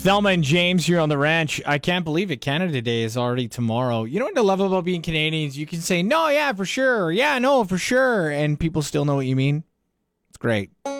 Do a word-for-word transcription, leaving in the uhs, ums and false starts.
Thelma and James here on the ranch. I can't believe it. Canada Day is already tomorrow. You know what I love about being Canadians? You can say, no, yeah, for sure. Yeah, no, for sure. And people still know what you mean. It's great.